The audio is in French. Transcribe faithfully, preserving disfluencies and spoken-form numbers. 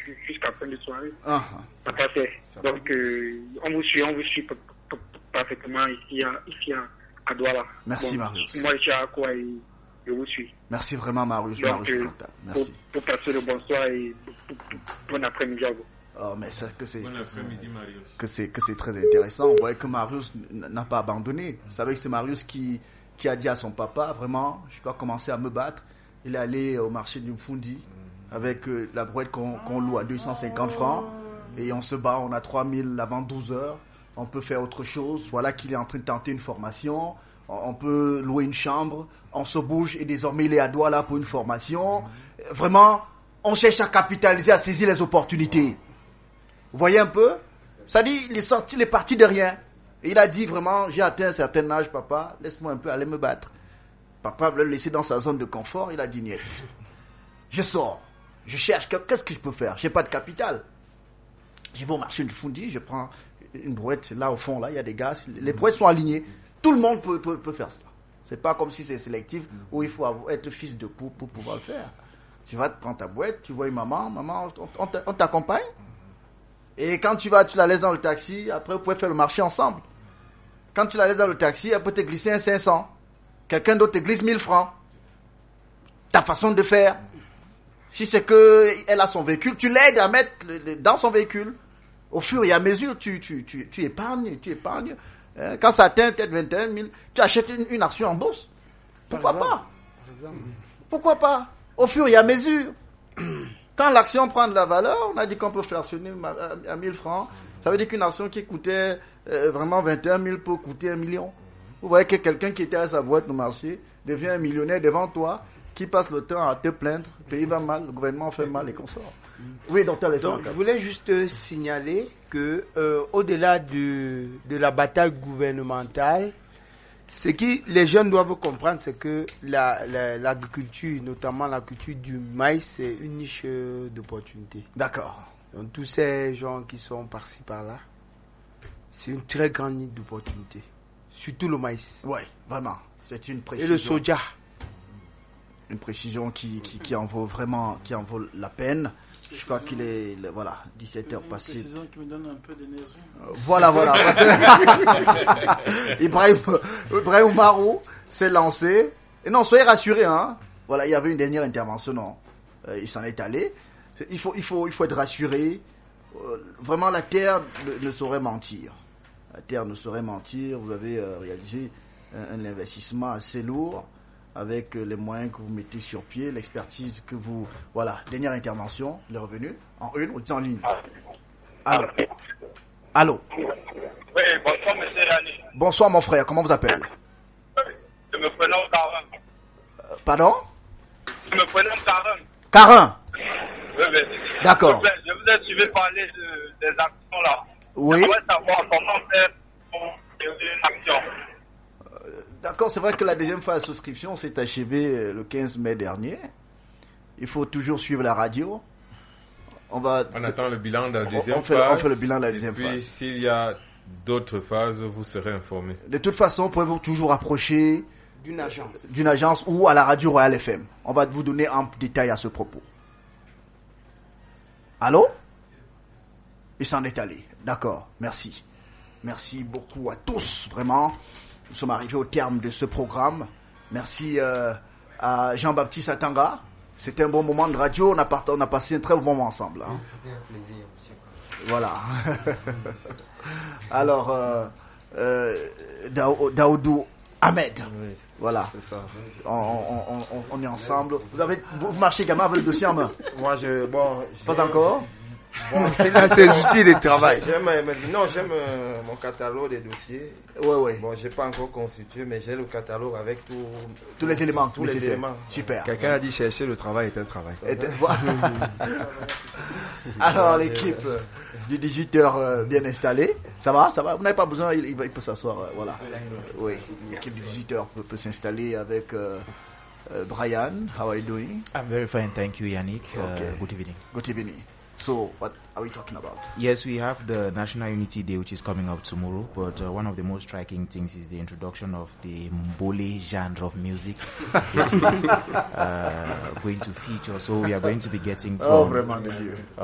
jusqu'à fin de soirée. Ah. Ça passait. Donc, euh, on vous suit, on vous suit p- p- parfaitement ici à, ici à, à Douala. Merci, bon, Marius. Moi, je suis à quoi et je vous suis. Merci vraiment, Marius. Donc, Marius euh, Merci. Pour, pour passer le bonsoir et bon après-midi à vous. Oh, mais ça, que c'est, bon après-midi, Marius. Que c'est, que c'est très intéressant. On voit que Marius n'a pas abandonné. Vous savez que c'est Marius qui, qui a dit à son papa, vraiment, je dois commencer à me battre. Il est allé au marché du Mfundi avec euh, la brouette qu'on, qu'on loue à deux cent cinquante francs. Et on se bat, on a trois mille avant douze heures. On peut faire autre chose. Voilà qu'il est en train de tenter une formation. On peut louer une chambre. On se bouge et désormais il est à Douala pour une formation. Vraiment, on cherche à capitaliser, à saisir les opportunités. Vous voyez un peu? Ça dit, il est sorti, il est parti de rien. Et il a dit vraiment, j'ai atteint un certain âge, papa, laisse-moi un peu aller me battre. Papa veut le laisser dans sa zone de confort, il a dit niet. Je sors, je cherche, qu'est-ce que je peux faire? J'ai pas de capital. Je vais au marché du Fundi, je prends une brouette, là au fond, là, il y a des gars, les brouettes sont alignées. Tout le monde peut, peut, peut faire ça. C'est pas comme si c'est sélectif, où il faut avoir, être fils de pou pour pouvoir le faire. Tu vas te prendre ta boîte, tu vois une maman, maman, on, on t'accompagne. Et quand tu vas, tu la laisses dans le taxi, après vous pouvez faire le marché ensemble. Quand tu la laisses dans le taxi, elle peut te glisser un cinq cents. Quelqu'un d'autre te glisse mille francs. Ta façon de faire. Si c'est que elle a son véhicule, tu l'aides à mettre dans son véhicule. Au fur et à mesure, tu, tu, tu, tu épargnes, tu épargnes. Quand ça atteint peut-être vingt et un mille, tu achètes une, une action en bourse. Pourquoi pas? Par exemple. Pourquoi pas? Au fur et à mesure. Quand l'action prend de la valeur, on a dit qu'on peut fractionner à mille francs. Ça veut dire qu'une action qui coûtait euh, vraiment vingt et un mille peut coûter un million. Vous voyez que quelqu'un qui était à sa boîte au marché devient un millionnaire devant toi, qui passe le temps à te plaindre, le pays va mal, le gouvernement fait mal et qu'on sort. Oui, docteur Lessard. Donc, je voulais juste signaler que euh, au-delà de, de la bataille gouvernementale, ce que les jeunes doivent comprendre, c'est que la, la, l'agriculture, notamment la culture du maïs, c'est une niche d'opportunité. D'accord. Donc tous ces gens qui sont par-ci par-là, c'est une très grande niche d'opportunité. Surtout le maïs. Oui, vraiment. C'est une précision. Et le soja. Une précision qui, qui, qui en vaut vraiment, qui en vaut la peine. Je crois qu'il est, le, voilà, dix-sept heures passées. Une précision qui me donne un peu d'énergie. Euh, voilà, voilà. Ibrahim, Ibrahim Marou s'est lancé. Et non, soyez rassurés, hein. Voilà, il y avait une dernière intervention, non. Euh, il s'en est allé. Il faut, il faut, il faut être rassuré. Euh, vraiment, la terre ne, ne saurait mentir. La terre ne saurait mentir. Vous avez euh, réalisé un, un investissement assez lourd, avec les moyens que vous mettez sur pied, l'expertise que vous... Voilà, dernière intervention, les revenus, en une, ou en ligne. Allô. Allô. Oui, bonsoir, monsieur Rani. Bonsoir, mon frère, comment vous appelez? Je me prénomme Karim. Euh, pardon? Je me prénomme Karim. Karim? Oui, oui. D'accord. Je vous ai suivi parler de, des actions là. Oui. Je voudrais savoir comment faire pour une action. D'accord, c'est vrai que la deuxième phase de souscription s'est achevée le quinze mai dernier. Il faut toujours suivre la radio. On va. On attend le bilan de la deuxième on fait, phase. On fait le bilan de la deuxième et puis, phase. S'il y a d'autres phases, vous serez informés. De toute façon, pouvez-vous toujours approcher d'une agence, d'une agence ou à la radio Royal F M. On va vous donner un détail à ce propos. Allô? Il s'en est allé. D'accord. Merci. Merci beaucoup à tous, vraiment. Nous sommes arrivés au terme de ce programme. Merci euh, à Jean-Baptiste Atanga. C'était un bon moment de radio. On a, part... on a passé un très bon moment ensemble. Hein. C'était un plaisir, monsieur. Voilà. Alors, euh, euh, Dao, Daoudou Ahmed. Oui, voilà. C'est ça. On, on, on, on est ensemble. Vous avez, vous marchez également avec le dossier en main? Moi, je, bon. Pas encore? Bon, c'est outils de travail. J'aime, mais, non, j'aime euh, mon catalogue des dossiers. Ouais, ouais. Bon, j'ai pas encore constitué, mais j'ai le catalogue avec tout, tous les éléments, tous les éléments. Super. Quelqu'un a dit chercher le travail est un travail. Et alors, l'équipe du dix-huit heures euh, bien installée. Ça va, ça va. Vous n'avez pas besoin, il, il peut s'asseoir. Euh, voilà. Oui. L'équipe du dix-huit heures peut, peut s'installer avec euh, euh, Brian. How are you doing? I'm very fine, thank you, Yannick. Okay. Uh, good evening. Good evening. So, what are we talking about? Yes, we have the National Unity Day, which is coming up tomorrow. But uh, one of the most striking things is the introduction of the Mbole genre of music, which is uh, going to feature. So we are going to be getting from... Oh, vraiment, Dieu.